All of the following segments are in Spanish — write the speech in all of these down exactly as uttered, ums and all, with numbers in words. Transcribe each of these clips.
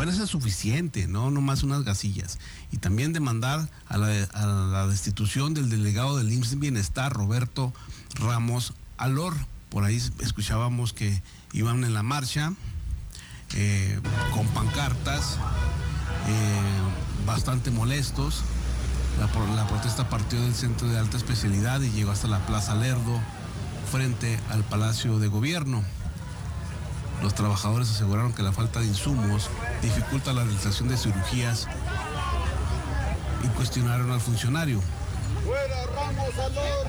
fuera eso suficiente, no nomás unas gasillas. Y también demandar a la, a la destitución del delegado del I M S S Bienestar, Roberto Ramos Alor. Por ahí escuchábamos que iban en la marcha eh, con pancartas, eh, bastante molestos. La, la protesta partió del Centro de Alta Especialidad y llegó hasta la Plaza Lerdo, frente al Palacio de Gobierno. Los trabajadores aseguraron que la falta de insumos dificulta la realización de cirugías y cuestionaron al funcionario. ¡Fuera, Ramos Alor!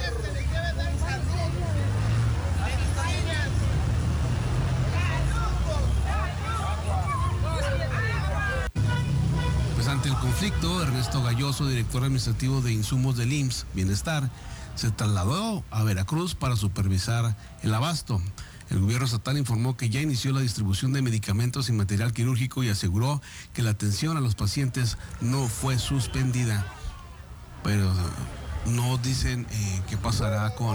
Pues ante el conflicto, Ernesto Galloso, director administrativo de insumos del I M S S Bienestar, se trasladó a Veracruz para supervisar el abasto. El gobierno estatal informó que ya inició la distribución de medicamentos y material quirúrgico y aseguró que la atención a los pacientes no fue suspendida. Pero no dicen eh, qué pasará con,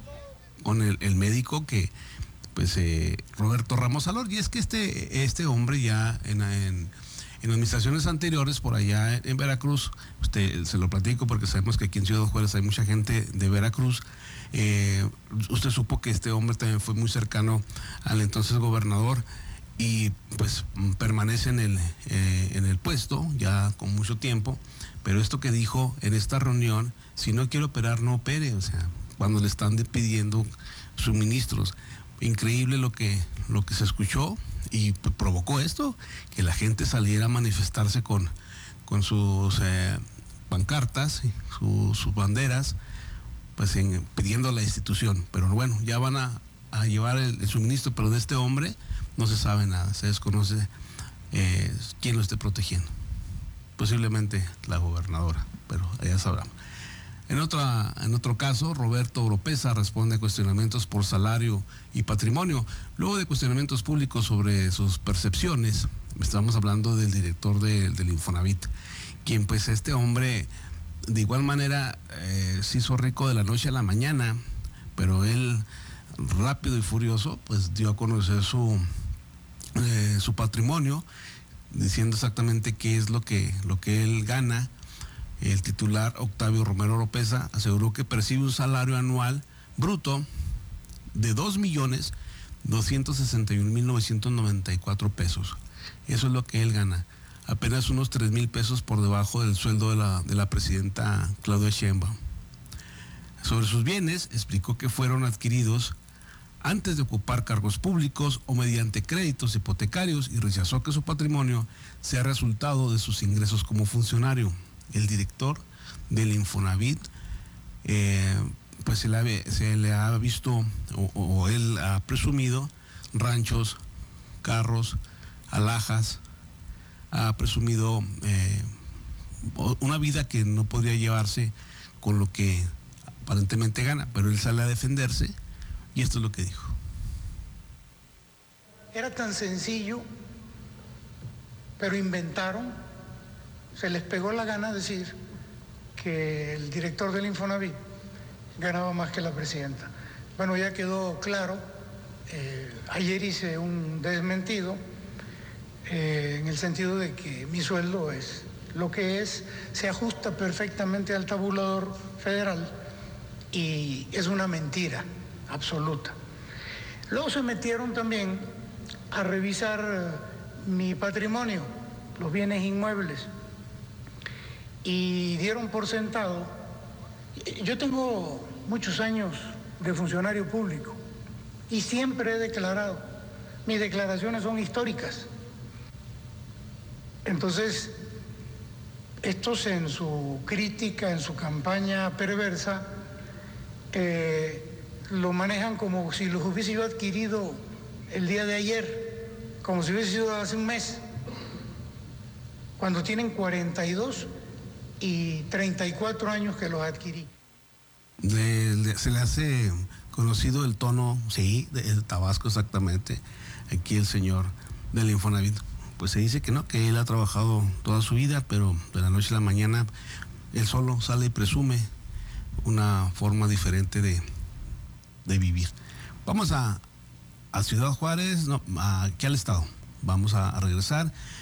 con el, el médico que, pues, eh, Roberto Ramos Alor. Y es que este, este hombre ya en, en, en administraciones anteriores, por allá en, en Veracruz, usted se lo platico porque sabemos que aquí en Ciudad Juárez hay mucha gente de Veracruz. Eh, usted supo que este hombre también fue muy cercano al entonces gobernador y pues permanece en el, eh, en el puesto ya con mucho tiempo, pero esto que dijo en esta reunión, si no quiere operar, no opere, o sea, cuando le están pidiendo suministros. Increíble lo que, lo que se escuchó y pues, provocó esto, que la gente saliera a manifestarse con, con sus eh, pancartas, su, sus banderas, pues en, pidiendo a la institución. Pero bueno, ya van a, a llevar el, el suministro, pero de este hombre no se sabe nada, se desconoce eh, quién lo esté protegiendo. Posiblemente la gobernadora, pero ya sabrán. En, otra, en otro caso, Roberto Oropesa responde a cuestionamientos por salario y patrimonio. Luego de cuestionamientos públicos sobre sus percepciones, estamos hablando del director de, del Infonavit, quien pues este hombre de igual manera eh, se hizo rico de la noche a la mañana, pero él rápido y furioso pues dio a conocer su, eh, su patrimonio, diciendo exactamente qué es lo que, lo que él gana. El titular Octavio Romero Oropesa aseguró que percibe un salario anual bruto de dos millones doscientos sesenta y un mil novecientos noventa y cuatro pesos. Eso es lo que él gana. Apenas unos tres mil pesos por debajo del sueldo de la, de la presidenta Claudia Sheinbaum. Sobre sus bienes, explicó que fueron adquiridos antes de ocupar cargos públicos o mediante créditos hipotecarios y rechazó que su patrimonio sea resultado de sus ingresos como funcionario. El director del Infonavit, eh, pues se le, ha, se le ha visto o, o él ha presumido ranchos, carros, alhajas, ha presumido eh, una vida que no podría llevarse con lo que aparentemente gana, pero él sale a defenderse y esto es lo que dijo. Era tan sencillo, pero inventaron, se les pegó la gana decir que el director del Infonavit ganaba más que la presidenta. Bueno, ya quedó claro, eh, ayer hice un desmentido, Eh, en el sentido de que mi sueldo es lo que es, se ajusta perfectamente al tabulador federal y es una mentira absoluta. Luego se metieron también a revisar mi patrimonio, los bienes inmuebles, y dieron por sentado. Yo tengo muchos años de funcionario público y siempre he declarado, mis declaraciones son históricas. Entonces, estos en su crítica, en su campaña perversa, eh, lo manejan como si los hubiese yo adquirido el día de ayer, como si hubiese sido hace un mes, cuando tienen cuarenta y dos y treinta y cuatro años que los adquirí. Le, le, se le hace conocido el tono, sí, de, de Tabasco exactamente, aquí el señor del Infonavit. Pues se dice que no, que él ha trabajado toda su vida, pero de la noche a la mañana él solo sale y presume una forma diferente de, de vivir. Vamos a, a Ciudad Juárez, no, a, aquí al estado. Vamos a, a regresar